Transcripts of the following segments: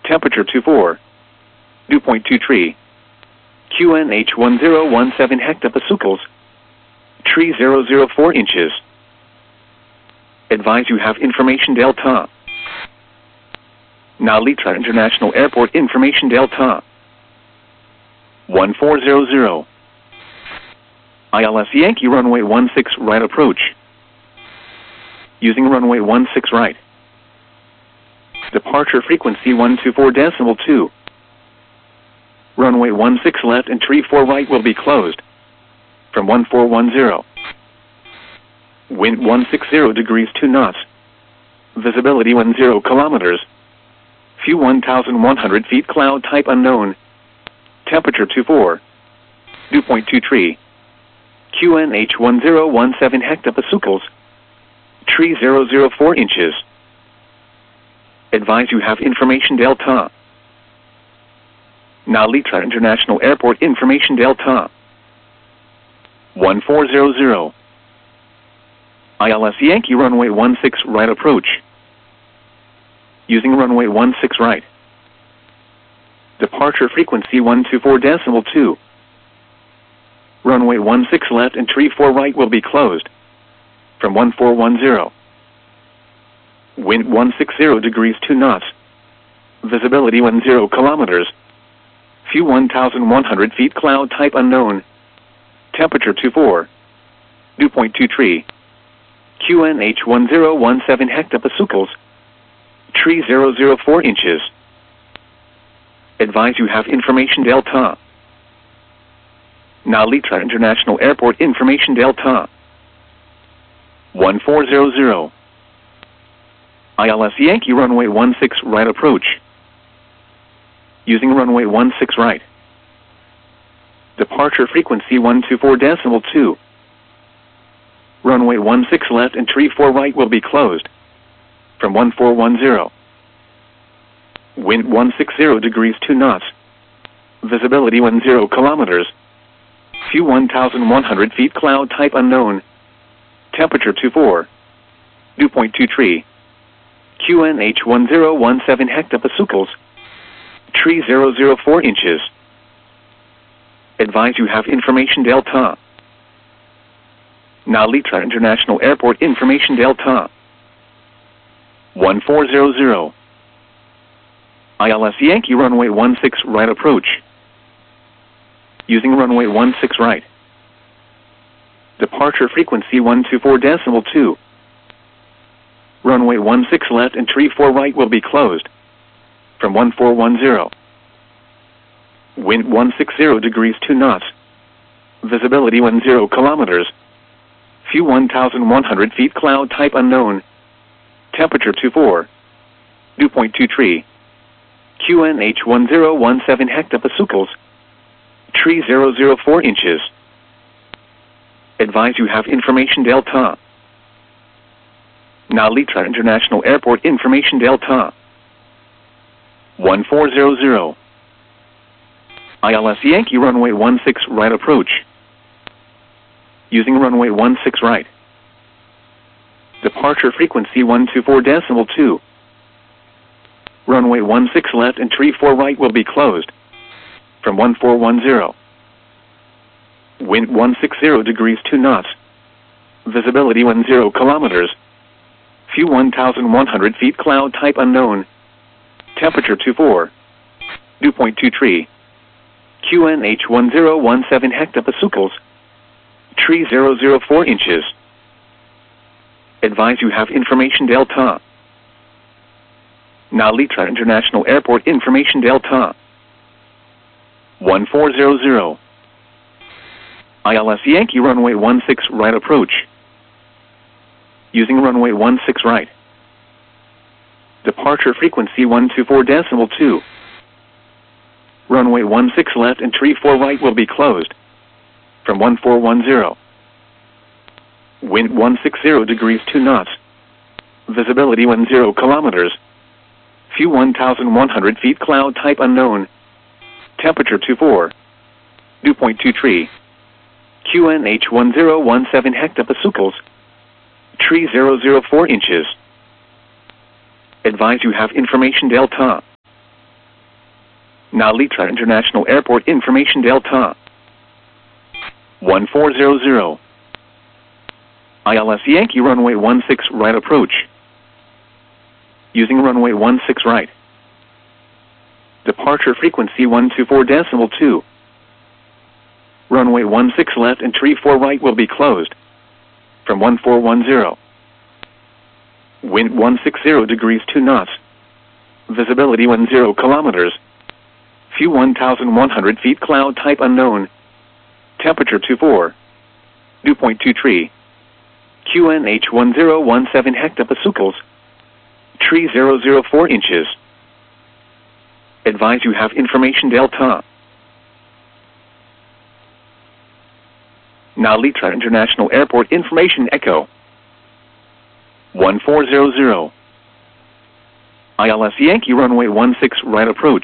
Temperature 24. Dew point 23. QNH 1017 hectopascals. Tree 004 inches. Advise you have information Delta. Narita International Airport information Delta. 1400. ILS Yankee runway 16 right approach. Using runway 16 right. Departure frequency 124.2. Runway 16 left and tree 4 right will be closed. From 1410. Wind 160 degrees 2 knots. Visibility 10 kilometers. Few 1,100 feet cloud type unknown. Temperature 24. Dew point 23. QNH 1017 hectopascals. Tree 004 inches. Advise you have information Delta. Narita International Airport information Delta. 1400. ILS Yankee runway 16 right approach. Using runway 16 right. Departure frequency 124.2. Runway 16 left and tree 4 right will be closed. From 1410. Wind 160 degrees 2 knots. Visibility 10 kilometers. Few 1,100 feet cloud type unknown. Temperature 24. Dew point 23. QNH 1017 hectopascals. Tree 004 inches. Advise you have information Delta. Narita International Airport information Delta. 1400. ILS Yankee runway 16 right approach. Using runway 16 right. Departure frequency 124.2. Runway 16 left and tree 4 right will be closed. From 1410. Wind 160 degrees 2 knots. Visibility 10 kilometers. Few 1,100 feet cloud type unknown. Temperature 24. Dew point 23. QNH 1017 hectopascals. Tree 004 inches. Advise you have information Delta. Narita International Airport information Delta. 1400. ILS Yankee runway 16 right approach. Using runway 16 right. Departure frequency 124.2. Runway 16 left and tree 4 right will be closed. From 1410. Wind 160 degrees 2 knots. Visibility 10 kilometers. Few 1,100 feet cloud type unknown. Temperature 24. Dew point 23. QNH 1017 hectopascals. Tree 004 inches. Advise you have information Delta. Narita International Airport information Delta. 1400. ILS Yankee runway 16 right approach. Using runway 16 right. Departure frequency 124.2. Runway 16 left and tree 4 right will be closed. From 1410. Wind 160 degrees 2 knots. Visibility 10 kilometers. Few 1,100 feet cloud type unknown. Temperature 24. Dew point 23. QNH 1017 hectopascals. Tree 004 inches. Advise you have information Delta. Narita International Airport information Delta. 1400. ILS Yankee runway 16 right approach. Using runway 16 right. Departure frequency 124.2. Runway 16 left and tree 4 right will be closed. From 1410. Wind 160 degrees 2 knots. Visibility 10 kilometers. Few 1,100 feet cloud type unknown. Temperature 24. Dew point 23. QNH 1017 hectopascals. Tree 004 inches. Advise you have information Delta. Narita International Airport information Delta 1400. ILS Yankee runway 16 right approach. Using runway 16 right. Departure frequency 124.2. Runway 16 left and 34 right will be closed. From 1410. Wind 160 degrees 2 knots. Visibility 10 kilometers. View 1,100 feet, cloud type unknown. Temperature 24. Dew point 23. QNH 1017 hectopascals. Tree 004 inches. Advise you have information Delta. Narita International Airport information Echo 1400. ILS Yankee runway 16 right approach.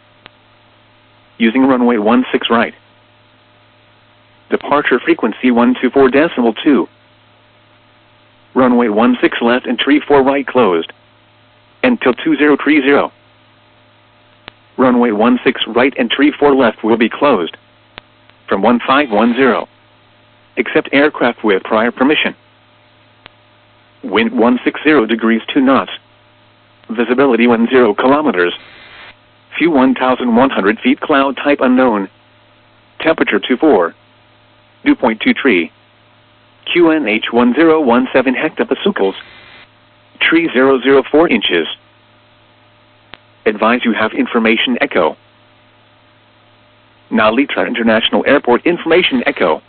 Using runway 16 right. Departure frequency 124.2. Runway 16 left and 34 right closed. Until 2030. Runway 16 right and 34 left will be closed. From 1510. Except aircraft with prior permission. Wind 160 degrees 2 knots. Visibility 10 kilometers. View 1,100 feet, cloud type unknown. Temperature 24. Dew point 23. QNH 1017 hectopascals. Tree 004 inches. Advise you have information Echo. Narita International Airport information Echo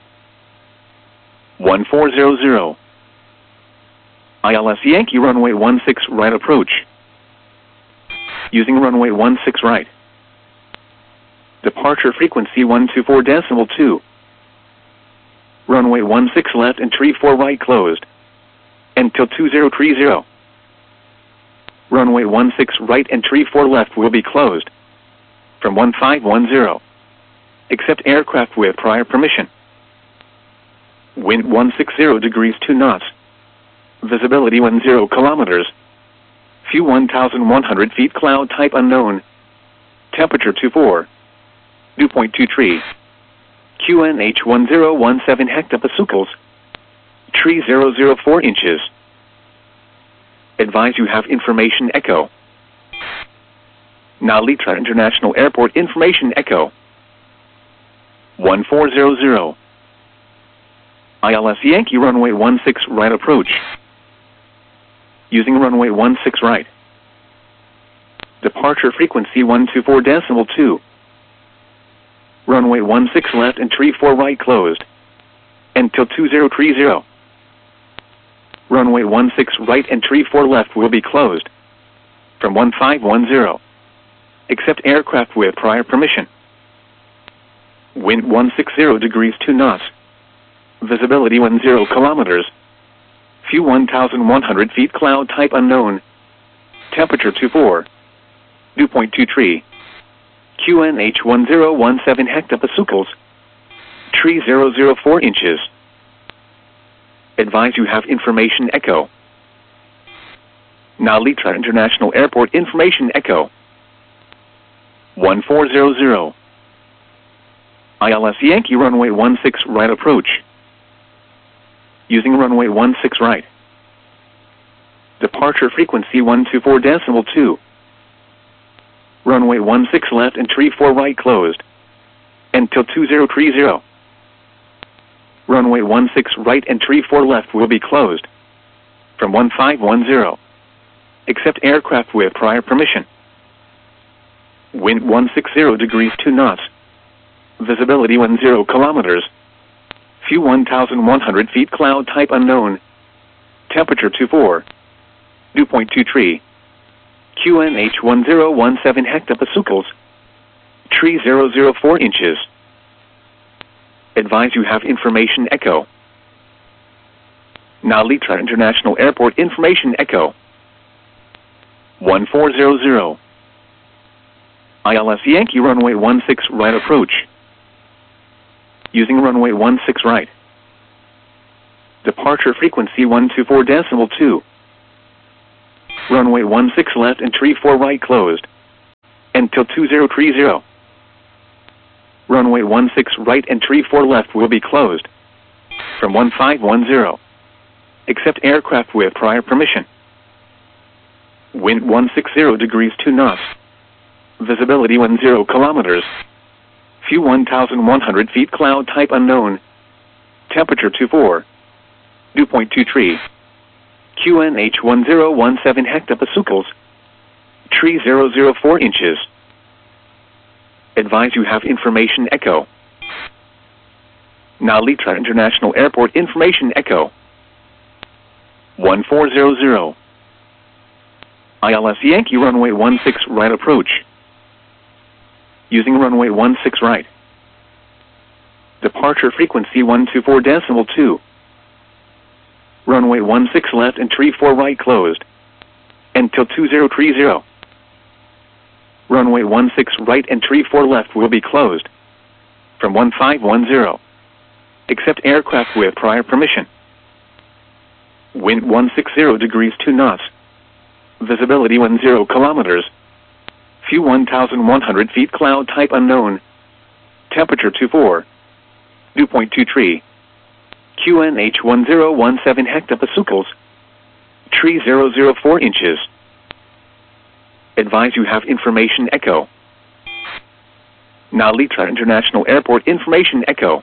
1400. ILS Yankee runway 16 right approach. Using runway 16 right. Departure frequency 124.2. Runway 16 left and 34 right closed. Until 2030. Runway 16 right and 34 left will be closed. From 1510. Except aircraft with prior permission. Wind 160 degrees 2 knots. Visibility 10 kilometers. View 1,100 feet, cloud type unknown. Temperature 24. Dew point 23. QNH 1017 hectopascals. Tree 004 inches. Advise you have information Echo. Narita International Airport information Echo 1400. ILS Yankee runway 16 right approach. Using runway 16 right. Departure frequency 124.2. Runway 16 left and 34 right closed. Until 2030. Runway 16 right and 34 left will be closed. From 1510. Except aircraft with prior permission. Wind 160 degrees 2 knots. Visibility 10 kilometers. View 1,100 feet, cloud type unknown. Temperature 24. Dew point 23. QNH 1017 hectopascals. Tree 004 inches. Advise you have information Echo. Narita International Airport information Echo 1400. ILS Yankee runway 16 right approach. Using runway 16 right. Departure frequency 124.2. Runway 16 left and 34 right closed. Until 2030. Runway 16 right and 34 left will be closed. From 1510. Except aircraft with prior permission. Wind 160 degrees 2 knots. Visibility 10 kilometers. View 1,100 feet, cloud type unknown. Temperature 24. Dew point 23. QNH 1017 hectopascals. Tree 004 inches. Advise you have information Echo. Narita International Airport information Echo 1400. ILS Yankee runway 16 right approach. Using runway 16 right. Departure frequency 124.2. Runway 16 left and 34 right closed. until 2030. Runway 16 right and 34 left will be closed from 1510. Accept aircraft with prior permission. Wind 160 degrees 2 knots. Visibility 10 kilometers. View 1,100 feet, cloud type unknown. Temperature 24. Dew point 23. QNH 1017 hectopascals. Tree 004 inches. Advise you have information echo. Nalitra International Airport information echo. 1400. ILS Yankee runway 16 right approach. Using runway 16 right. Departure frequency 124.2. Runway 16 left and 34 right closed until 2030. Runway 16 right and 34 left will be closed from 1510. Accept aircraft with prior permission. Wind 160 degrees 2 knots. Visibility 10 kilometers. View 1,100 feet, cloud type unknown. Temperature 24. Dew point 23. QNH 1017 hectopascals. Tree 004 inches. Advise you have information echo. Nalitra International Airport information echo.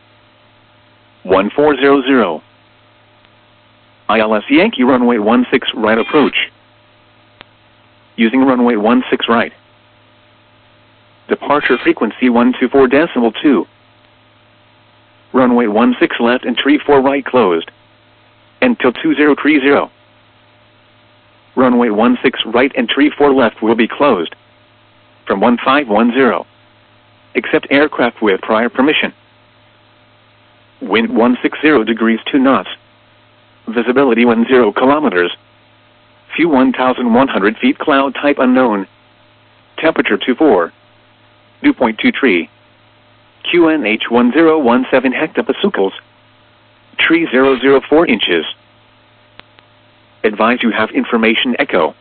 1400. ILS Yankee runway 16 right approach. Using runway 16 right. Departure frequency 124.2. Runway 16 left and 34 right closed until 2030. Runway 16 right and 34 left will be closed from 1510. Accept aircraft with prior permission. Wind 160 degrees 2 knots. Visibility 10 kilometers. View 1,100 feet, cloud type unknown. Temperature 24. Dew point 23. QNH 1017 hectopascals. Tree 004 inches. Advise you have information echo.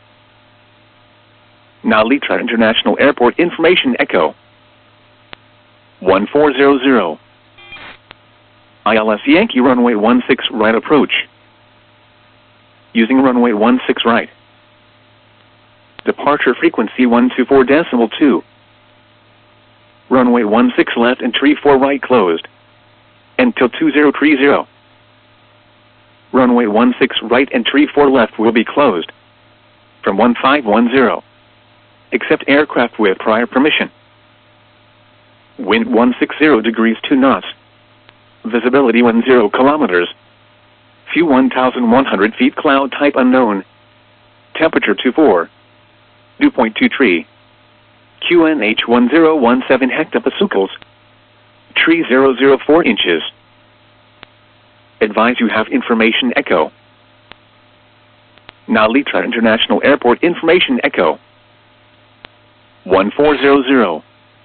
Nalitra International Airport information echo. 1400. ILS Yankee runway 16 right approach. Using runway 16 right. Departure frequency 124.2. Runway 16 left and 34 right closed until 2030. Runway 16 right and 34 left will be closed from 1510. Accept aircraft with prior permission. Wind 160 degrees 2 knots. Visibility 10 kilometers. View 1,100 feet, cloud type unknown. Temperature 24. Dew point 23. QNH 1017 hectopascals. Tree 004 inches. Advise you have information echo. Nalitra International Airport information echo. 1400.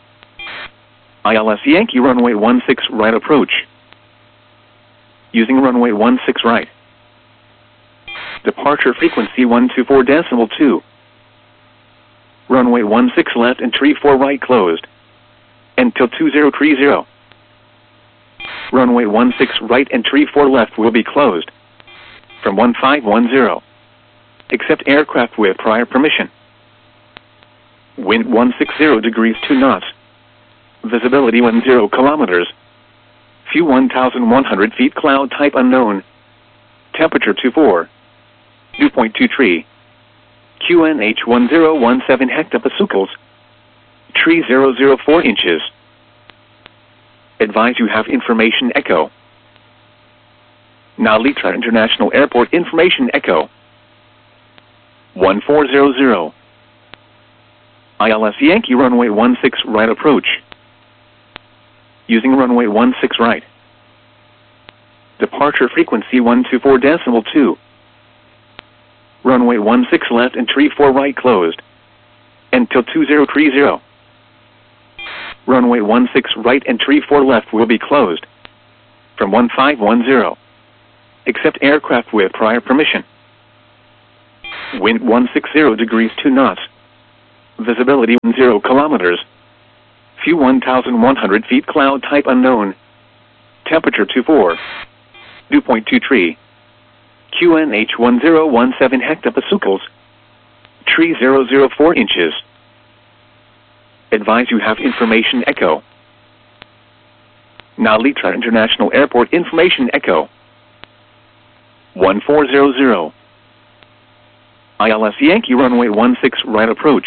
ILS Yankee runway 16 right approach. Using runway 16 right. Departure frequency 124.2. Runway 16 left and 34 right closed until 2030. Runway 16 right and 34 left will be closed from 1510. Accept aircraft with prior permission. Wind 160 degrees 2 knots. Visibility 10 kilometers. View 1,100 feet, cloud type unknown. Temperature 24. Dew point 23. QNH 1017 hectopascals. Tree 004 inches. Advise you have information echo. Nalitra International Airport information echo. 1400. ILS Yankee runway 16 right approach. Using runway 16 right. Departure frequency 124.2. Runway 16 left and 34 right closed until 2030. Runway 16 right and 34 left will be closed from 1510. Accept aircraft with prior permission. Wind 160 degrees 2 knots. Visibility 0 kilometers. View 1,100 feet. Cloud type unknown. Temperature 24. Dew point 23. QNH 1017 hectopascals. Tree 004 inches. Advise you have information echo. Nalitra International Airport information echo. 1400. ILS Yankee runway 16 right approach.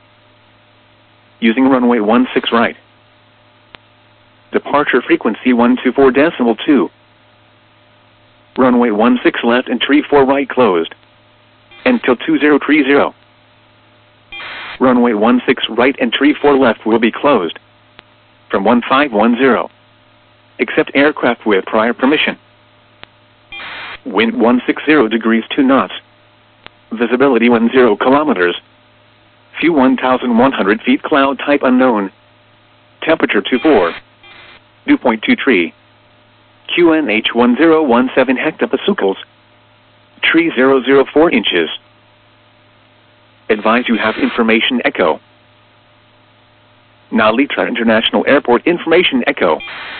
Using runway 16 right. Departure frequency 124.2. Runway 16 left and 34 right closed. Until 2030. Runway 16 right and 34 left will be closed. From 1510. Except aircraft with prior permission. Wind 160 degrees 2 knots. Visibility 10 kilometers. View 1,100 feet. Cloud type unknown. Temperature 24. Dew point 23. QNH 1017 hectopascals. Tree 004 inches. Advise you have information echo. Nalitra International Airport information echo.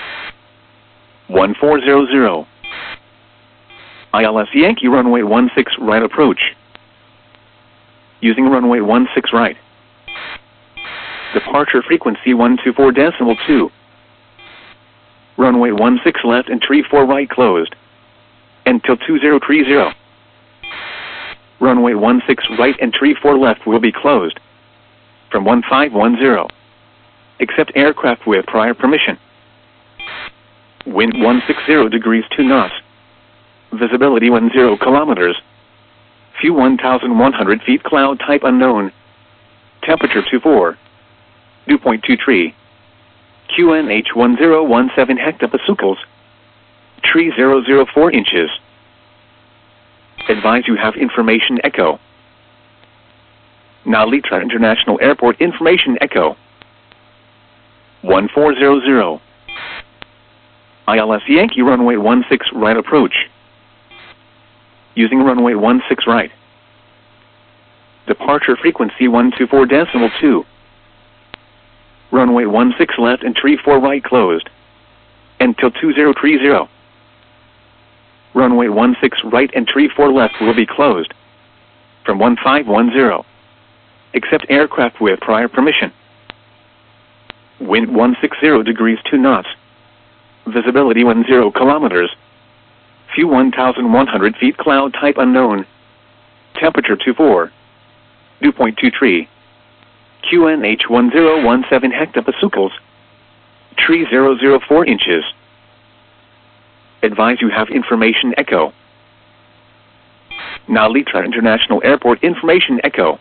1400. ILS Yankee runway 16 right approach. Using runway 16 right. Departure frequency 124.2. Runway 16 left and 34 right closed. Until 2030. Runway 16 right and 34 left will be closed. From 1510. Except aircraft with prior permission. Wind 160 degrees 2 knots. Visibility 10 kilometers. View 1,100 feet. Cloud type unknown. Temperature 24. Dew point 23. QNH 1017 hectopascals. Tree 004 inches. Advise you have information echo. Nalitra International Airport information echo. 1400. ILS Yankee runway 16 right approach. Using runway 16 right. Departure frequency 124.2. Runway 16 left and 34 right closed. Until 2030. Runway 16 right and 34 left will be closed. From 1510. Except aircraft with prior permission. Wind 160 degrees 2 knots. Visibility 10 kilometers. View 1,100 feet. Cloud type unknown. Temperature 24. Dew point 23. QNH 1017 hectopascals. Tree 004 inches. Advise you have information echo. Nalitra International Airport information echo.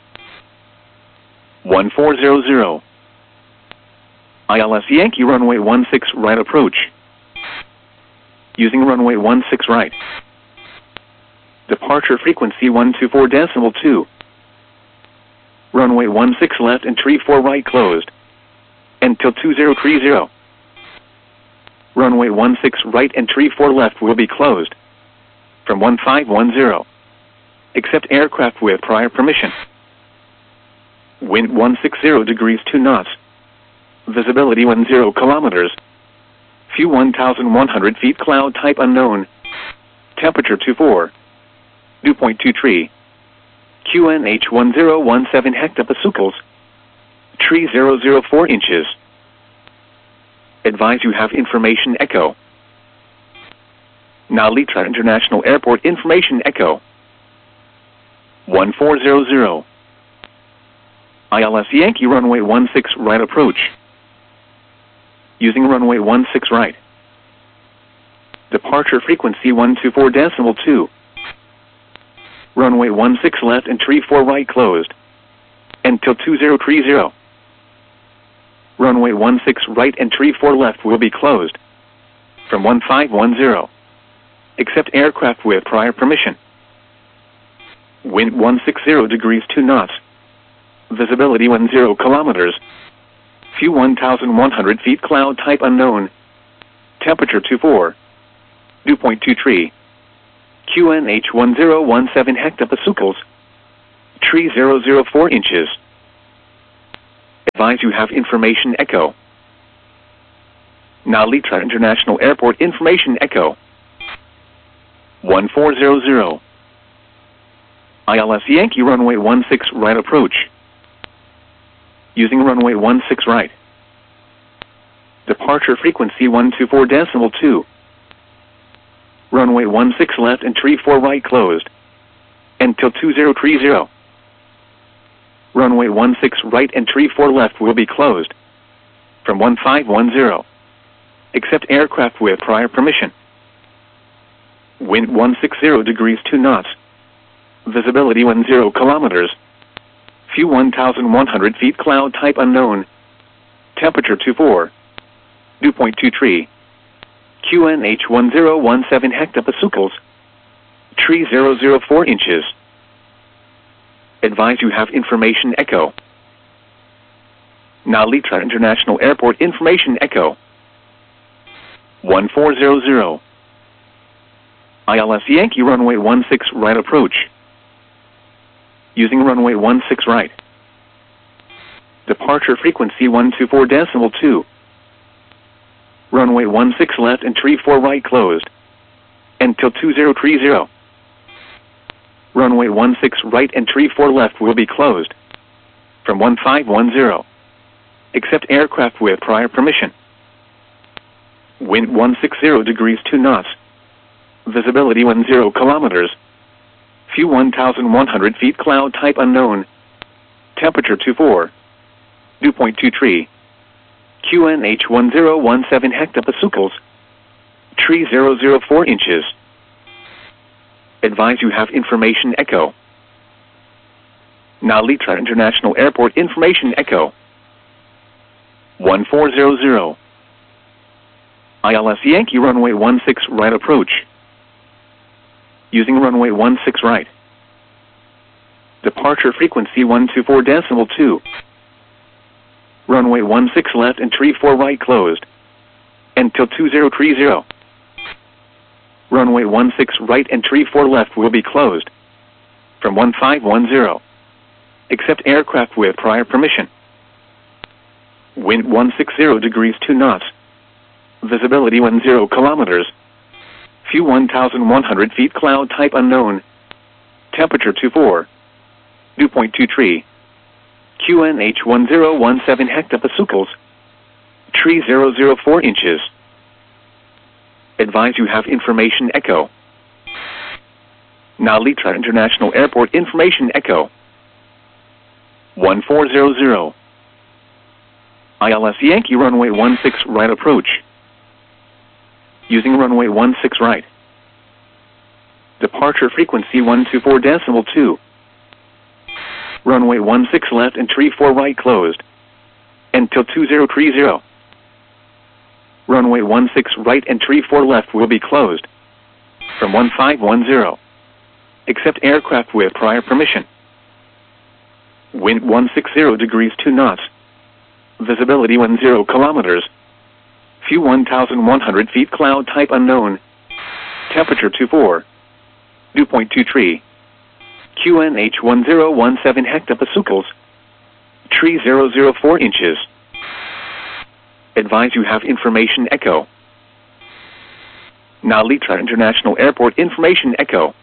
1400. ILS Yankee runway 16 right approach. Using runway 16 right. Departure frequency 124.2. Runway 16 left and 34 right closed. Until 2030. Runway 16 right and 34 left will be closed. From 1510. Except aircraft with prior permission. Wind 160 degrees 2 knots. Visibility 10 kilometers. View 1,100 feet. Cloud type unknown. Temperature 24. Dew point 23. QNH 1017 hectopascals. Tree 004 inches. Advise you have information echo. Nalitra International Airport information echo. 1400. ILS Yankee runway 16 right approach. Using runway 16 right. Departure frequency 124.2. Runway 16 left and 34 right closed. Until 2030. Runway 16 right and 34 left will be closed. From 1510. Except aircraft with prior permission. Wind 160 degrees 2 knots. Visibility 10 kilometers. View 1,100 feet. Cloud type unknown. Temperature 24. Dew point 23. QNH 1017 hectopascals. Tree 004 inches. Advise you have information echo. Nalitra International Airport information echo. 1400. ILS Yankee runway 16 right approach. Using runway 16 right. Departure frequency 124.2. Runway 16 left and tree 4 right closed. Until 2030. Runway 16 right and tree 4 left will be closed. From 1510. Except aircraft with prior permission. Wind 160 degrees 2 knots. Visibility 10 kilometers. Few 1,100 feet cloud type unknown. Temperature 24. Dew point 23. QNH 1017 hectopascals. Tree 004 inches. Advise you have information echo. Nalitra International Airport information echo. 1400. ILS Yankee runway 16 right approach. Using runway 16 right. Departure frequency 124.2. Runway 16 left and tree 4 right closed. Until 2030. Runway 16 right and tree 4 left will be closed. From 1510. Except aircraft with prior permission. Wind 160 degrees 2 knots. Visibility 10 kilometers. Few 1,100 feet cloud type unknown. Temperature 24. Dew point 23. QNH 1017 hectopascals. Tree 004 inches. Advise you have information echo. Nalitra International Airport information echo. 1400. ILS Yankee runway 16 right approach. Using runway 16 right. Departure frequency 124.2. Runway 16 left and tree 4 right closed. Until 2030. Runway 16 right and tree 4 left will be closed. From 1510. Except aircraft with prior permission. Wind 160 degrees 2 knots. Visibility 10 kilometers. Few 1,100 feet cloud type unknown. Temperature 24. Dew point 23. QNH 1017 hectopascals. Tree 004 inches. Advise you have information echo. Nalitra International Airport information echo. 1400. ILS Yankee runway 16 right approach. Using runway 16 right. Departure frequency 124.2. Runway 16 left and tree 4 right closed. Until 2030. Runway 16 right and tree 4 left will be closed. From 1510. Except aircraft with prior permission. Wind 160 degrees 2 knots. Visibility 10 kilometers. Few 1,100 feet cloud type unknown. Temperature 24. Dew point 23. QNH 1017 hectopascals. Tree 004 inches. Advise you have information echo. Nalitra International Airport information echo.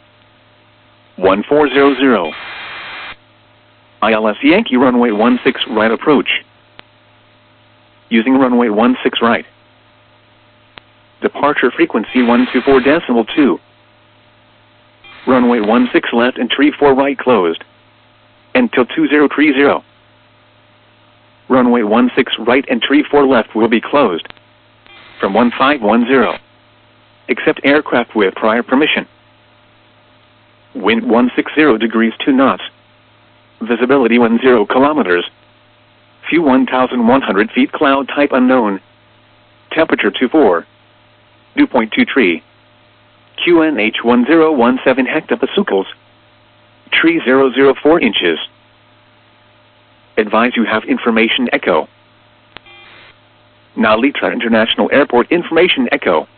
1400. ILS Yankee runway 16 right approach. Using runway 16 right. Departure frequency 124.2. Runway 16 left and tree 4 right closed. Until 2030. Runway 16 right and tree 4 left will be closed. From 1510. Except aircraft with prior permission. Wind 160 degrees 2 knots. Visibility 10 kilometers. Few 1,100 feet cloud type unknown. Temperature 24. Dew point 23. QNH 1017 hectopascals. Tree 004 inches. Advise you have information echo. Nalitra International Airport information echo.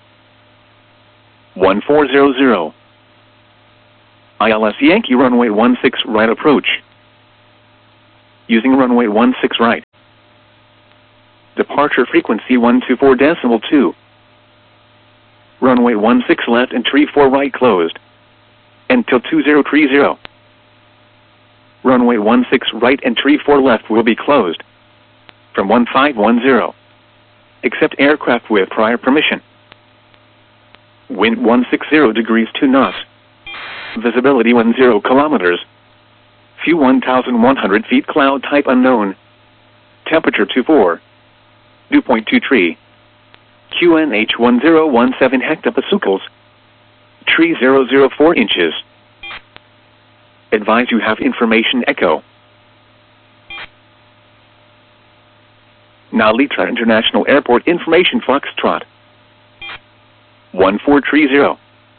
1400. ILS Yankee runway 16 right approach. Using runway 16 right. Departure frequency 124.2. Runway 16 left and 34 right closed. Until 2030. Runway 16 right and 34 left will be closed. From 1510. Accept aircraft with prior permission. Wind 160 degrees 2 knots. Visibility 10 kilometers. View 1,100 feet, cloud type unknown. Temperature 24. Dew point 23. QNH 1017 hectopascals. Tree 004 inches. Advise you have information echo. Nalitra International Airport information Foxtrot. 1430.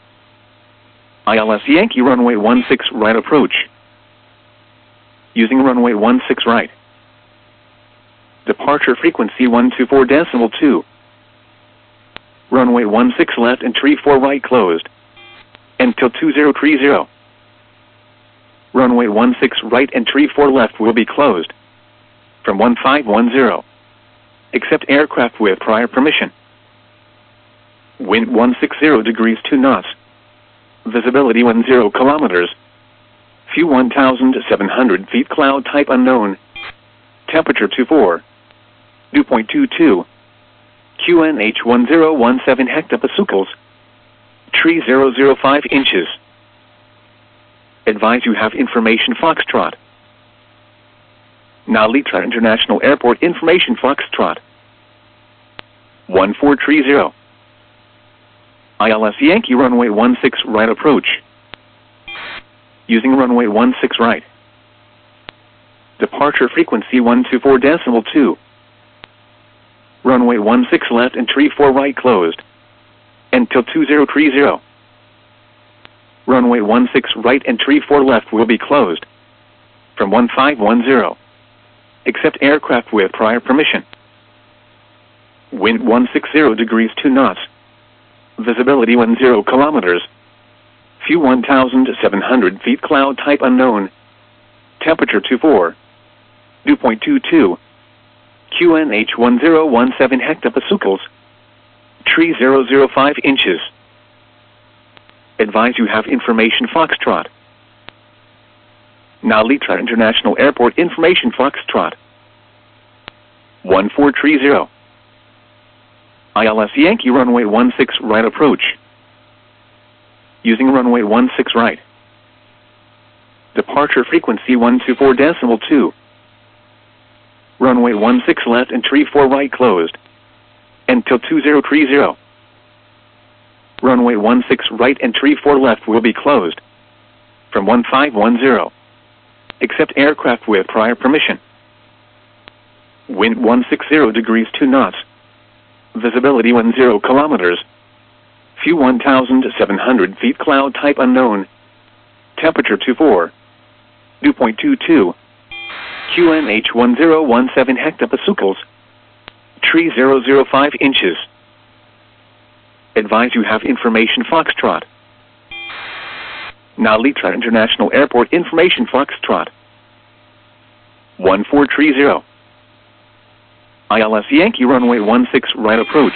ILS Yankee runway 16 right approach. Using runway 16 right. Departure frequency 124.2. Runway 16 left and 34 right closed. Until 2030. Runway 16 right and 34 left will be closed. From 1510. Accept aircraft with prior permission. Wind 160 degrees 2 knots. Visibility 10 kilometers. View 1,700 feet, cloud type unknown. Temperature 24. Dew point 22. QNH 1017 hectopascals. Tree 005 inches. Advise you have information Foxtrot. Nalitra International Airport information Foxtrot. 1430. ILS Yankee runway 16 right approach. Using runway 16 right. Departure frequency 124.2. Runway 16 left and 34 right closed. Until 2030. Runway 16 right and 34 left will be closed. From 1510. Accept aircraft with prior permission. Wind 160 degrees 2 knots. Visibility 10 kilometers. View 1,700 feet, cloud type unknown. Temperature 24. Dew point 22. QNH 1017 hectopascals. Tree 005 inches. Advise you have information Foxtrot. Nalitra International Airport information Foxtrot. 1430. ILS Yankee runway 16 right approach. Using runway 16 right. Departure frequency 124.2. Runway 16 left and 34 right closed. Until 2030. Runway 16 right and 34 left will be closed. From 1510. Accept aircraft with prior permission. Wind 160 degrees 2 knots. Visibility 10 kilometers. View 1,700 feet, cloud type unknown. Temperature 24. Dew point 22. QNH 1017 hectopascals. Tree 005 inches. Advise you have information Foxtrot. Nalitra International Airport information Foxtrot. 1430. ILS Yankee runway 16 right approach.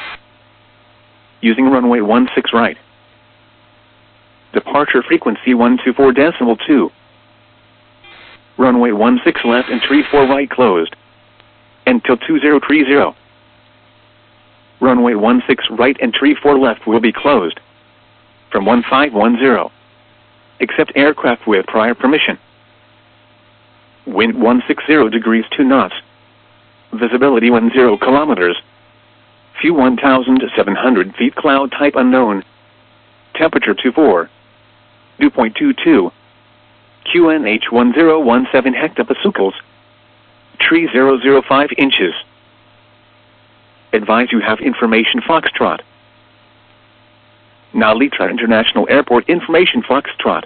Using runway 16 right. Departure frequency 124.2. Runway 16 left and 34 right closed. Until 2030. Runway 16 right and 34 left will be closed. From 1510. Accept aircraft with prior permission. Wind 160 degrees 2 knots. Visibility 10 kilometers. View 1,700 feet, cloud type unknown. Temperature 24. Dew point 22. QNH 1017 hectopascals. Tree 005 inches. Advise you have information Foxtrot. Nalitra International Airport information Foxtrot.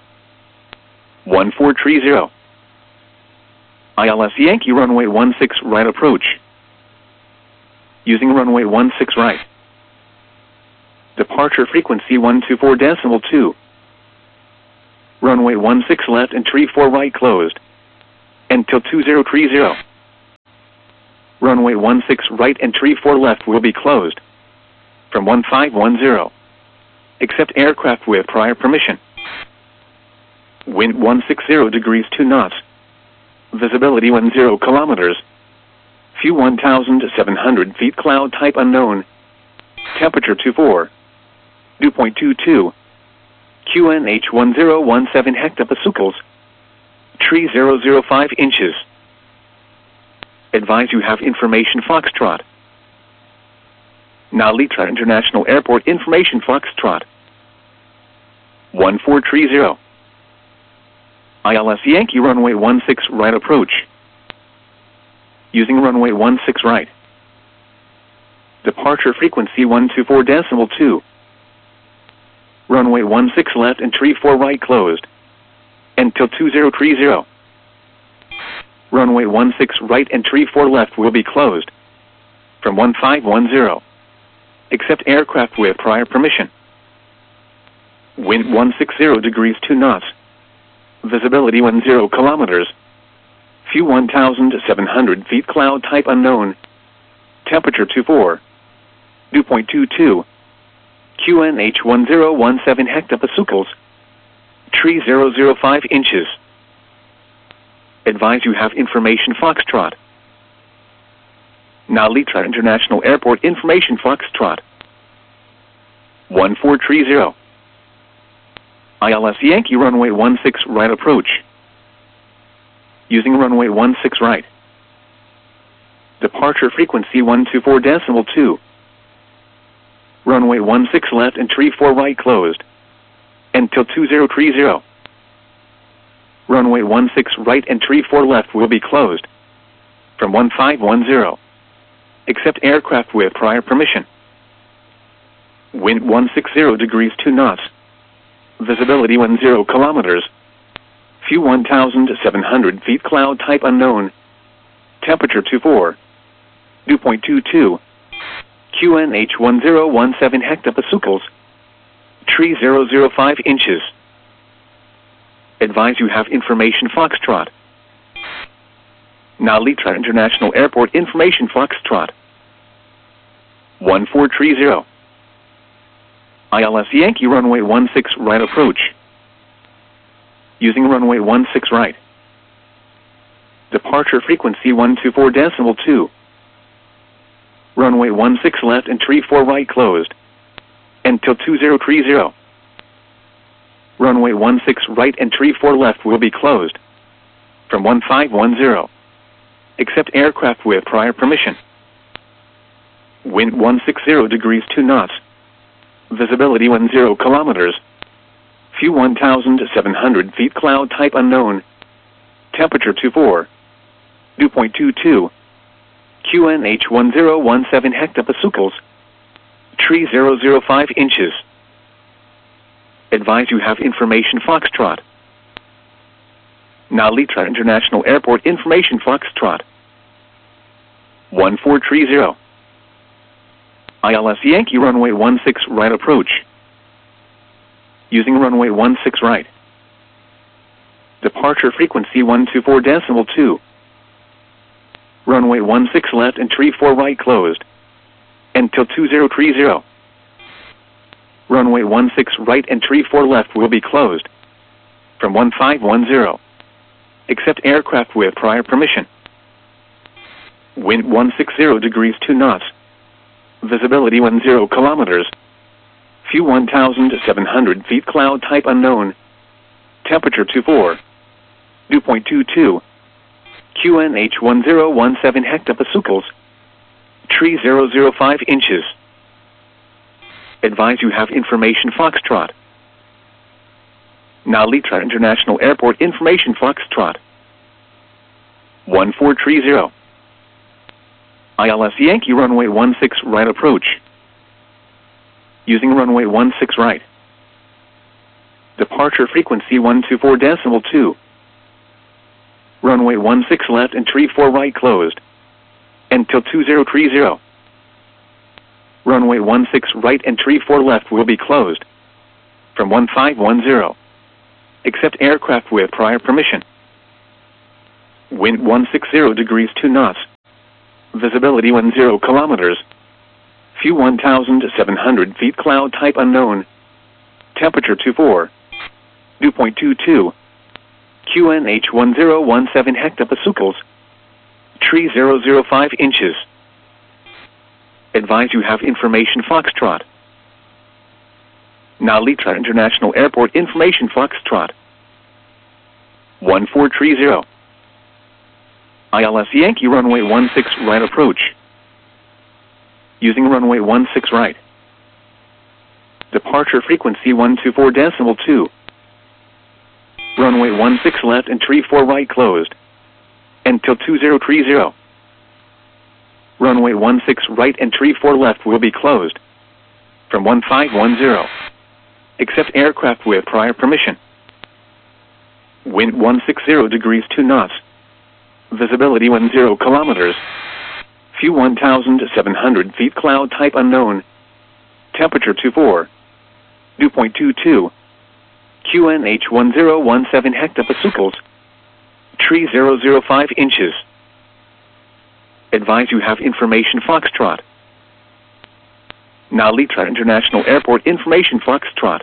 1430. ILS Yankee runway 16 right approach. Using runway 16 right. Departure frequency 124.2. Runway 16 left and 34 right closed. until 2030. Runway 16 right and 34 left will be closed from 1510. Accept aircraft with prior permission. Wind 160 degrees 2 knots. Visibility 10 kilometers. View 1,700 feet. Cloud type unknown. Temperature 24. Dew point 22. QNH 1017 hectopascals. Tree 005 inches. Advise you have information Foxtrot. Nalitra International Airport information Foxtrot. 1430. ILS Yankee runway 16 right approach. Using runway 16 right. Departure frequency 124.2. Runway 16 left and 34 right closed until 2030. Runway 16 right and 34 left will be closed from 1510. Accept aircraft with prior permission. Wind 160 degrees 2 knots. Visibility 10 kilometers. View 1,700 feet. Cloud type unknown. Temperature 24. Dew point 22. QNH 1017 hectopascals. Tree 005 inches. Advise you have information Foxtrot. Nalitra International Airport information Foxtrot. 1430. ILS Yankee runway 16 right approach. Using runway 16 right. Departure frequency 124.2. Runway 16 left and 34 right closed until 2030. Runway 16 right and 34 left will be closed from 1510. Accept aircraft with prior permission. Wind 160 degrees 2 knots. Visibility 10 kilometers. View 1,700 feet. Cloud type unknown. Temperature 24. Dew point 22. QNH 1017 hectopascals. Tree 005 inches. Advise you have information Foxtrot. Nalitra International Airport information Foxtrot. 1430. ILS Yankee runway 16 right approach. Using runway 16 right. Departure frequency 124.2. Runway 16 left and 34 right closed until 2030. Runway 16 right and 34 left will be closed from 1510. Accept aircraft with prior permission. Wind 160 degrees 2 knots. Visibility 10 kilometers. View 1,700 feet. Cloud type unknown. Temperature 24. Dew point 22. QNH 1017 hectopascals. Tree 005 inches. Advise you have information Foxtrot. Nalitra International Airport information Foxtrot. 1430. ILS Yankee runway 16 right approach. Using runway 16 right. Departure frequency 124.2. Runway 16 left and 34 right closed until 2030. Runway 16 right and 34 left will be closed from 1510. Accept aircraft with prior permission. Wind 160 degrees 2 knots. Visibility 10 kilometers. View 1,700 feet. Cloud type unknown. Temperature 24. Dew point 22. QNH 1017 hectopascals. Tree 005 inches. Advise you have information Foxtrot. Nalitra International Airport information Foxtrot. 1430. ILS Yankee runway 16 right approach. Using runway 16 right. Departure frequency 124.2. Runway 16 left and 34 right closed until 2030. Runway 16 right and 34 left will be closed from 1510. Accept aircraft with prior permission. Wind 160 degrees 2 knots. Visibility 10 kilometers. Few 1,700 feet. Cloud type unknown. Temperature 24. Dew point 22. QNH 1017 hectopascals. Tree 005 inches. Advise you have information Foxtrot. Narita International Airport information Foxtrot. 1430. ILS Yankee runway 16 right approach. Using runway 16 right. Departure frequency 124.2. Runway 16 left and tree 4 right closed. Until 2030. Runway 16 right and tree 4 left will be closed. From 1510. Except aircraft with prior permission. Wind 160 degrees 2 knots. Visibility 10 kilometers. Few 1,700 feet. Cloud type unknown. Temperature 24. Dew point 22. QNH 1017 hectopascals. Tree 005 inches. Advise you have information Foxtrot. Narita International Airport information Foxtrot.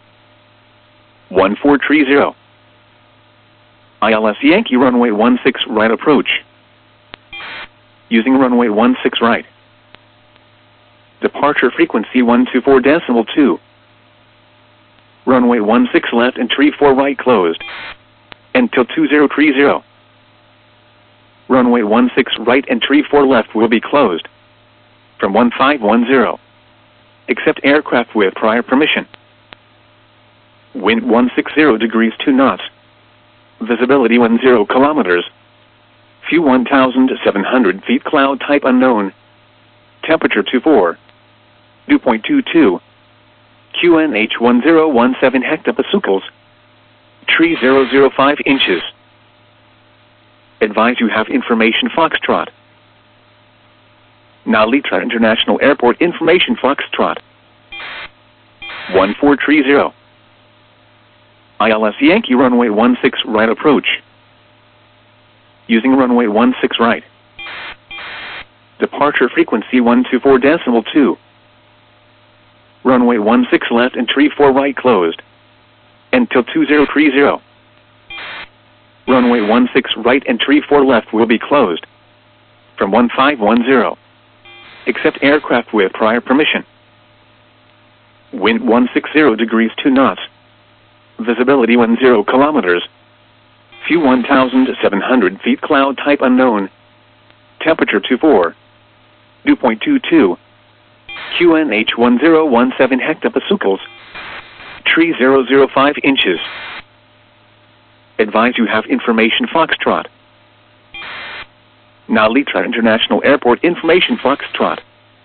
1430. ILS Yankee runway 16 right approach. Using runway 16 right. Departure frequency 124.2. Runway 16 left and tree 4 right closed. Until 2030. Runway 16 right and tree 4 left will be closed. From 1510. Except aircraft with prior permission. Wind 160 degrees 2 knots. Visibility 10 kilometers. Few 1,700 feet. Cloud type unknown. Temperature 24. Dew point 22. QNH 1017 hectopascals. Tree 005 inches. Advise you have information Foxtrot. Narita International Airport information Foxtrot. 1430. ILS Yankee runway 16 right approach. Using runway 16 right. Departure frequency 124.2. Runway 16 left and tree 4 right closed. Until 2030. Runway 16 right and tree 4 left will be closed. From 1510. Except aircraft with prior permission. Wind 160 degrees 2 knots. Visibility 10 kilometers. Few 1,700 feet. Cloud type unknown. Temperature 24. Dew point 22. QNH 1017 hectopascals. Tree 005 inches. Advise you have information Foxtrot. Narita International Airport information Foxtrot.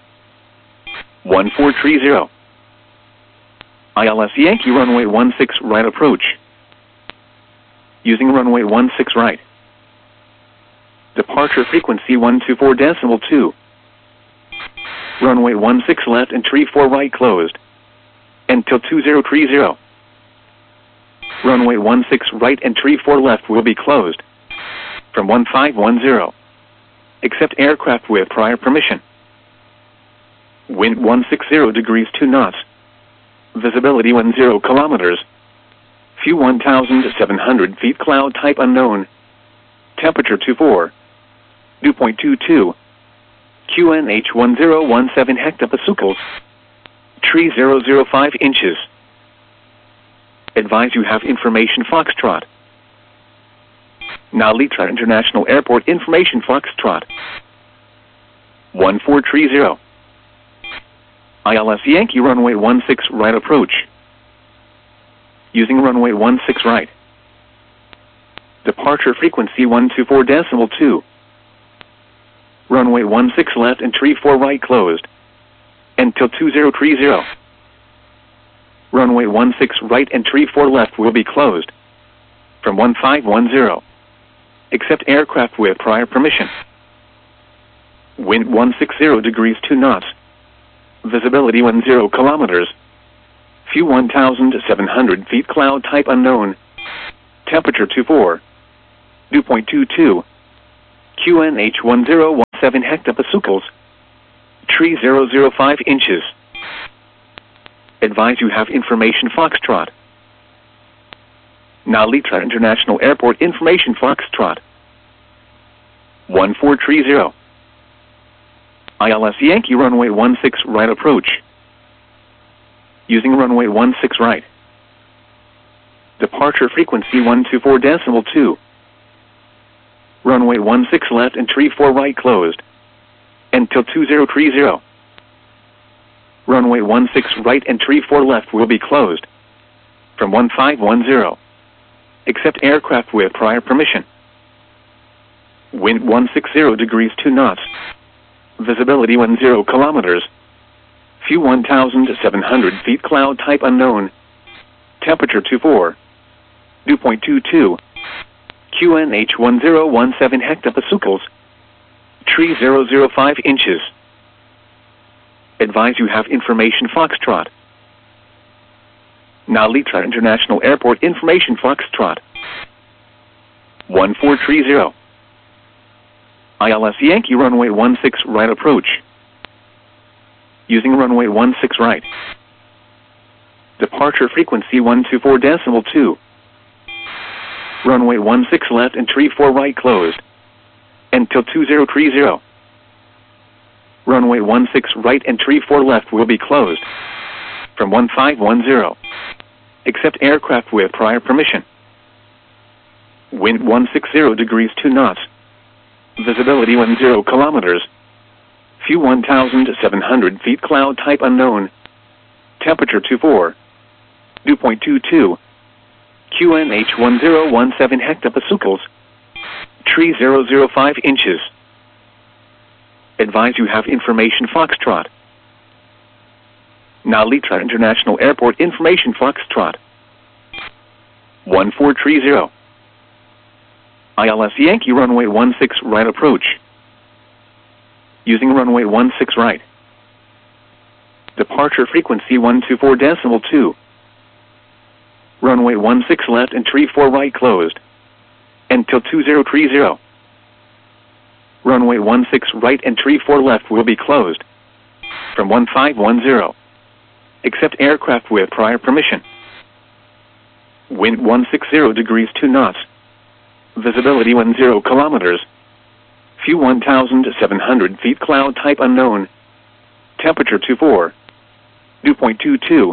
1430. ILS Yankee runway 16 right approach. Using runway 16 right. Departure frequency 124.2. Runway 16 left and tree 4 right closed. Until 2030. Runway 16 right and tree 4 left will be closed. From 1510. Except aircraft with prior permission. Wind 160 degrees 2 knots. Visibility 10 kilometers. Few 1,700 feet. Cloud type unknown. Temperature 24. Dew point 22. QNH 1017 hectopascals. Tree 005 inches. Advise you have information Foxtrot. Narita International Airport information Foxtrot. 1430. ILS Yankee runway 16 right approach. Using runway 16 right. Departure frequency 124.2. Runway 16 left and tree 4 right closed. Until 2030. Runway 16 right and tree 4 left will be closed. From 1510. Except aircraft with prior permission. Wind 160 degrees 2 knots. Visibility 10 kilometers. Few 1,700 feet. Cloud type unknown. Temperature 24. Dew point 22. QNH1017 hectopascals. Tree 005 inches. Advise you have information Foxtrot. Nalita International Airport information Foxtrot. 1430. ILS Yankee runway 16 right approach. Using runway 16 right. Departure frequency 124.2. Runway 16 left and tree 4 right closed. Until 2030. Runway 16 right and tree 4 left will be closed. From 1510. Accept aircraft with prior permission. Wind 160 degrees 2 knots. Visibility 10 kilometers. View 1,700 feet. Cloud type unknown. Temperature 24. Dew point 22. QNH1017 hectopascals. Tree 005 inches. Advise you have information Foxtrot. Nalita International Airport information Foxtrot. 1430. ILS Yankee runway 16 right approach. Using runway 16 right. Departure frequency 124.2. Runway 16 left and tree 4 right closed. Until 2030. Runway 16 right and tree 4 left will be closed. From 1510. Accept aircraft with prior permission. Wind 160 degrees 2 knots. Visibility 10 kilometers. View 1,700 feet. Cloud type unknown. Temperature 24. Dew point 22. QNH1017 hectopascals. Tree 005 inches. Advise you have information Foxtrot. Nalita International Airport information Foxtrot. 1430. ILS Yankee runway 16 right approach. Using runway 16 right. Departure frequency 124.2. Runway 16 left and tree 4 right closed. Until 2030. Runway 16 right and tree 4 left will be closed. From 1510. Accept aircraft with prior permission. Wind 160 degrees 2 knots. Visibility 10 kilometers. View 1,700 feet. Cloud type unknown. Temperature 24. Dew point 22.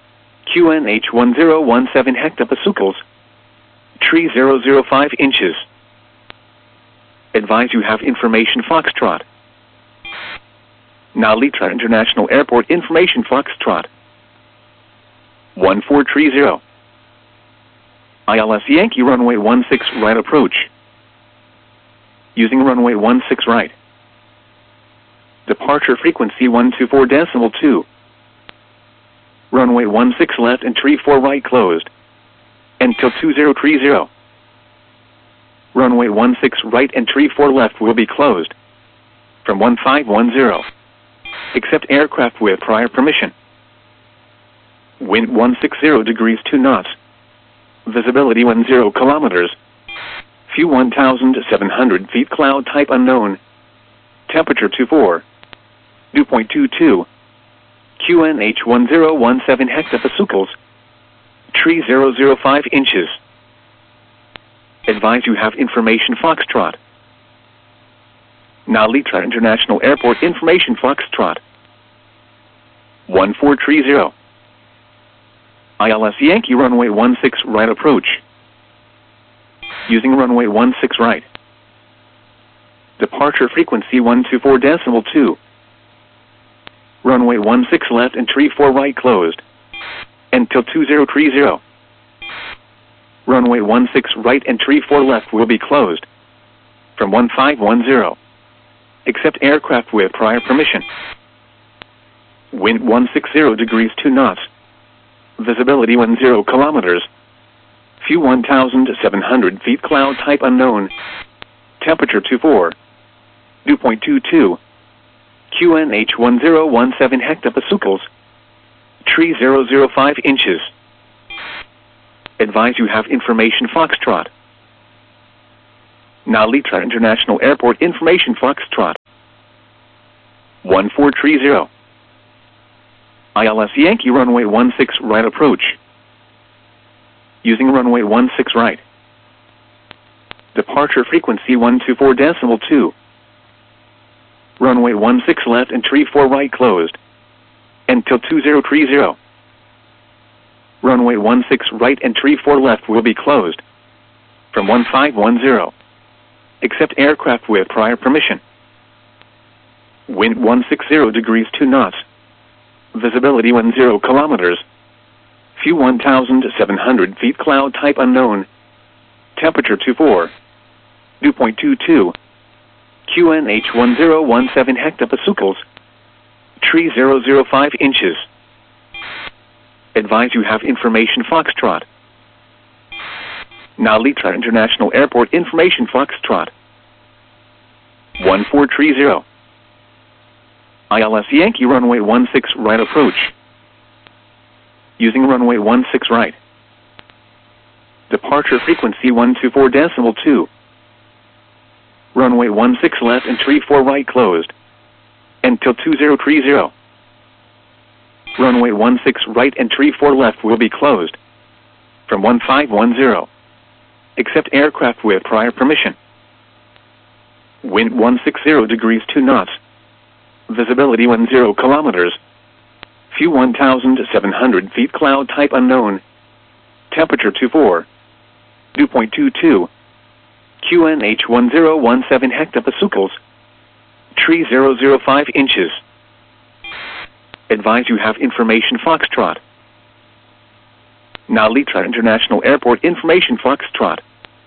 QNH1017 hectopascals. Tree 005 inches. Advise you have information Foxtrot. Nalita International Airport information Foxtrot. 1430. ILS Yankee runway 16 right approach. Using runway 16 right. Departure frequency 124.2. Runway 16 left and tree 4 right closed. Until 2030. Runway 16 right and tree 4 left will be closed. From 1510. Accept aircraft with prior permission. Wind 160 degrees 2 knots. Visibility 10 kilometers. View 1,700 feet. Cloud type unknown. Temperature 24. Dew point 22. QNH1017 hectopascals. Tree 005 inches. Advise you have information Foxtrot. Nalita International Airport information Foxtrot. 1430. ILS Yankee runway 16 right approach. Using runway 16 right. Departure frequency 124.2. Runway 16 left and tree 4 right closed. Until 2030. Runway 16 right and tree 4 left will be closed. From 1510. Accept aircraft with prior permission. Wind 160 degrees 2 knots. Visibility 10 kilometers. View 1,700 feet. Cloud type unknown. Temperature 24. Dew point 22. QNH1017 hectopascals. Tree 005 inches. Advise you have information Foxtrot. Nalita International Airport Information Foxtrot 1430. ILS Yankee runway 16 right approach. Using runway 16 right. Departure frequency 124.2. Runway 16 left and 34 right closed. Until 2030. Runway 16 right and 34 left will be closed. From 1510. Except aircraft with prior permission. Wind 160 degrees 2 knots. Visibility 10 kilometers. View 1,700 feet, cloud type unknown. Temperature 24. Dew point 22. QNH 1017 hectopascals. Tree 005 inches. Advise you have information Foxtrot. Nalita International Airport Information Foxtrot 1430. ILS Yankee runway 16 right approach. Using runway 16 right. Departure frequency 124.2. Runway 16 left and 34 right closed. Until 2030. Runway 16 right and 34 left will be closed. From 1510. Except aircraft with prior permission. Wind 160 degrees 2 knots. Visibility 10 kilometers. View 1,700 feet, cloud type unknown. Temperature 24. Dew point 22. QNH 1017 hectopascals. Tree 005 inches. Advise you have information Foxtrot. Nalita International Airport Information Foxtrot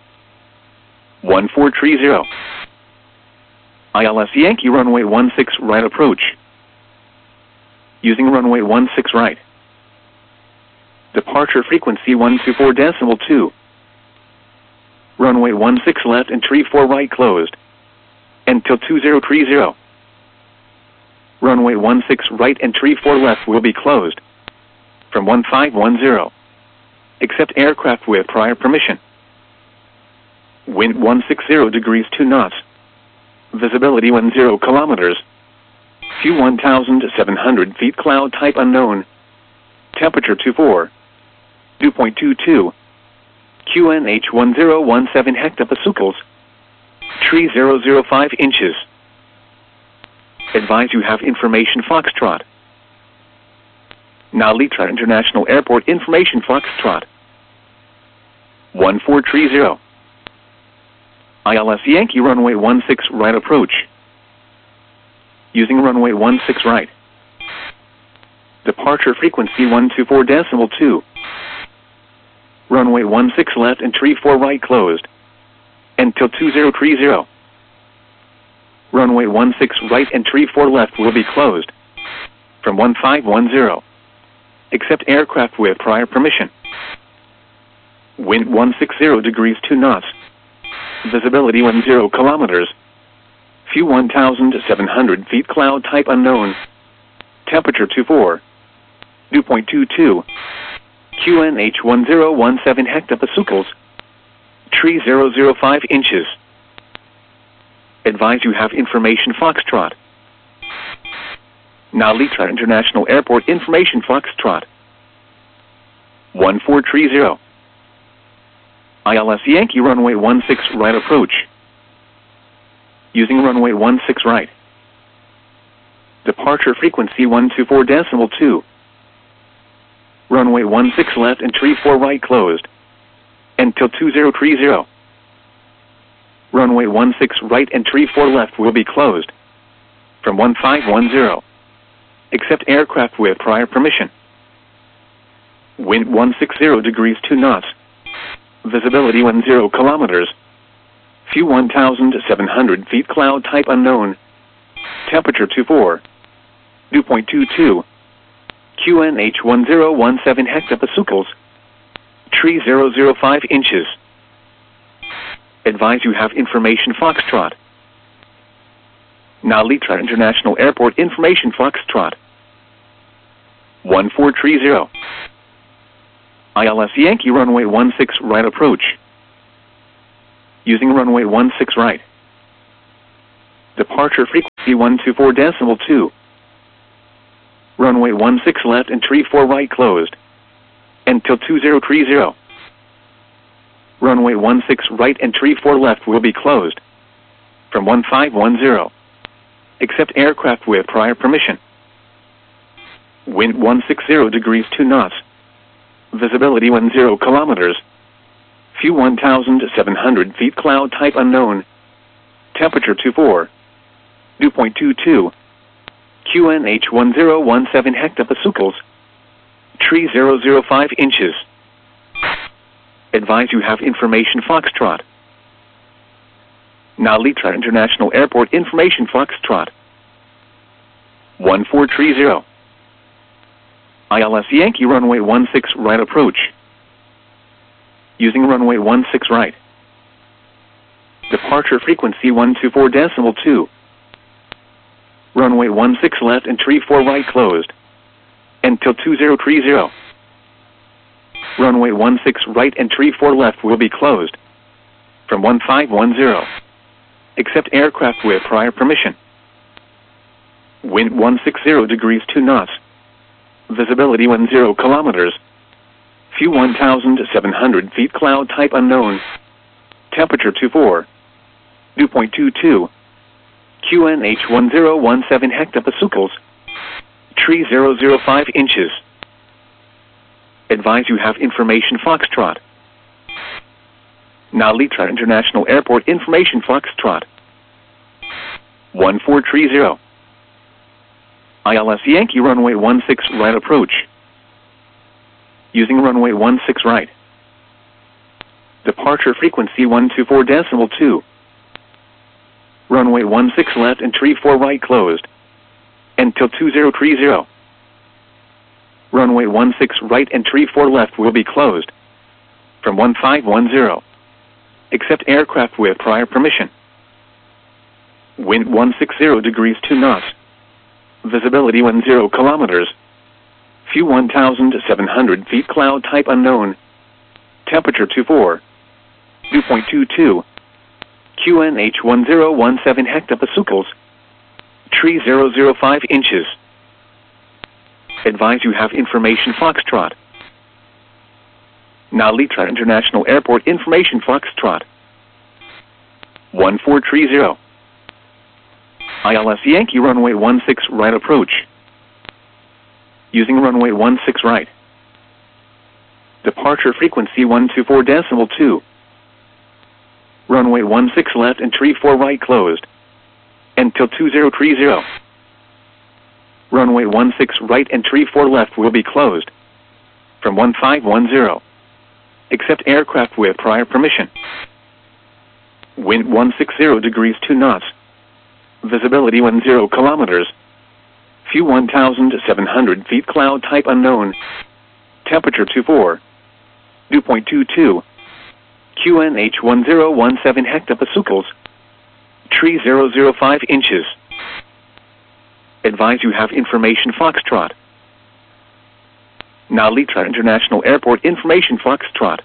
1430. ILS Yankee runway 16 right approach. Using runway 16 right. Departure frequency 124.2. Runway 16 left and 34 right closed. Until 2030. Runway 16 right and 34 left will be closed. From 1510. Except aircraft with prior permission. Wind 160 degrees 2 knots. Visibility 10 kilometers. View 1,700 feet, cloud type unknown. Temperature 24. Dew point 22. QNH 1017 hectopascals. Tree 005 inches. Advise you have information Foxtrot. Nalita International Airport Information Foxtrot 1430. ILS Yankee runway 16 right approach. Using runway 16 right. Departure frequency 124.2. Runway 16 left and 34 right closed. Until 2030. Runway 16 right and 34 left will be closed. From 1510. Except aircraft with prior permission. Wind 160 degrees 2 knots. Visibility 10 kilometers. View 1,700 feet, cloud type unknown. Temperature 24. Dew point 22. QNH 1017 hectopascals. Tree 005 inches. Advise you have information Foxtrot. Nalita International Airport Information Foxtrot 1430. ILS Yankee runway 16 right approach. Using runway 16 right. Departure frequency 124.2. Runway 16 left and 34 right closed. Until 2030. Runway 16 right and 34 left will be closed. From 1510. Except aircraft with prior permission. Wind 160 degrees 2 knots. Visibility 10 kilometers. View 1,700 feet, cloud type unknown. Temperature 24. Dew point 22. QNH 1017 hectopascals. Tree 005 inches. Advise you have information Foxtrot. Nalita International Airport Information Foxtrot 1430. ILS Yankee runway 16 right approach. Using runway 16 right. Departure frequency 124.2. Runway 16 left and tree 4 right closed. Until 2030. Runway 16 right and tree 4 left will be closed. From 1510. Accept aircraft with prior permission. Wind 160 degrees 2 knots. Visibility 10 kilometers. View 1,700 feet. Cloud type unknown. Temperature 24. Dew point 22. QNH 1017 hectopascals. Tree 005 inches. Advise you have information Foxtrot. Now Litra International Airport information Foxtrot. 1430. ILS Yankee runway 16 right approach. Using runway 16 right. Departure frequency 124.2. Runway 16 left and tree 4 right closed. Until 2030. Runway 16 right and tree 4 left will be closed. From 1510. Accept aircraft with prior permission. Wind 160 degrees 2 knots. Visibility 10 kilometers. View 1,700 feet. Cloud type unknown. Temperature 24. Dew point 22. QNH 1017 hectopascals. Tree 005 inches. Advise you have information Foxtrot. Now Litra International Airport information Foxtrot. 1430. ILS Yankee runway 16 right approach. Using runway 16 right. Departure frequency 124.2. Runway 16 left and tree 4 right closed. Until 2030. Runway 16 right and tree 4 left will be closed. From 1510. Accept aircraft with prior permission. Wind 160 degrees 2 knots. Visibility 10 kilometers. View 1,700 feet. Cloud type unknown. Temperature 24. Dew point 22. QNH 1017 hectopascals. Tree 005 inches. Advise you have information Foxtrot. Now Litra International Airport information Foxtrot. 1430. ILS Yankee runway 16 right approach. Using runway 16 right. Departure frequency 124.2. Runway 16 left and tree 4 right closed. Until 2030. Runway 16 right and tree 4 left will be closed. From 1510. Accept aircraft with prior permission. Wind 160 degrees 2 knots. Visibility 10 kilometers. View 1,700 feet. Cloud type unknown. Temperature 24. Dew point 22. QNH 1017 hectopascals. Tree 005 inches. Advise you have information Foxtrot. Now Litra International Airport information Foxtrot.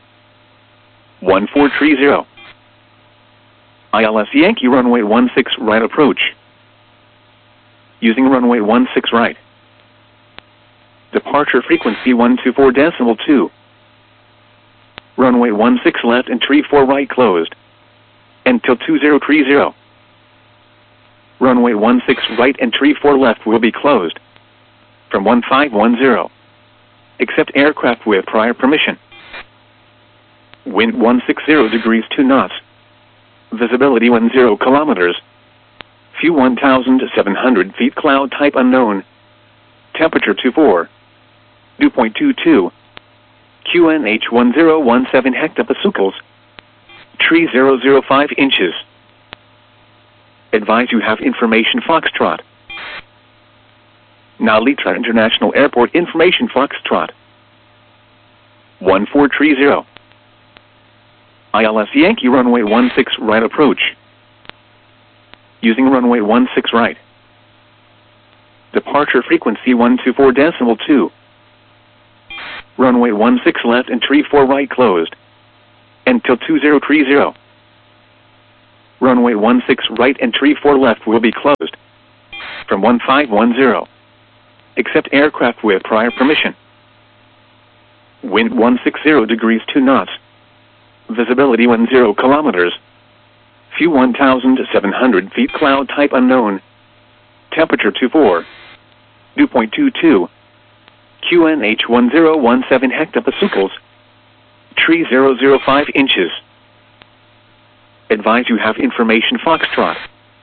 1430. ILS Yankee runway 16 right approach. Using runway 16 right. Departure frequency 124.2. Runway 16 left and tree 4 right closed. Until 2030. Runway 16 right and tree 4 left will be closed. From 1510. Accept aircraft with prior permission. Wind 160 degrees 2 knots. Visibility 10 kilometers. View 1,700 feet. Cloud type unknown. Temperature 24. Dew point 22. QNH 1017 hectopascals. Tree 005 inches. Advise you have information Foxtrot. Now Litra International Airport information Foxtrot. 1430. ILS Yankee runway 16 right approach. Using runway 16 right. Departure frequency 124.2. Runway 16 left and tree 4 right closed. Until 2030. Runway 16 right and tree 4 left will be closed. From 1510. Accept aircraft with prior permission. Wind 160 degrees 2 knots. Visibility 10 kilometers. View 1,700 feet. Cloud type unknown. Temperature 24. Dew point 22. QNH 1017 hectopascals. Tree 005 inches. Advise you have information Foxtrot.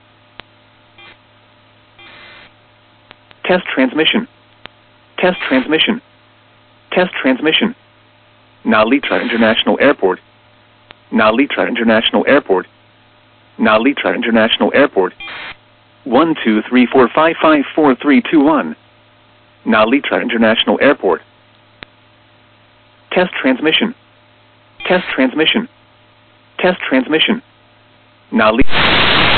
Test transmission. Test transmission. Test transmission. Nalitra International Airport. Nalitra International Airport. Nalitra International Airport. 12345544321. Nalitra International Airport. Test transmission. Test transmission. Test transmission. Nalitra.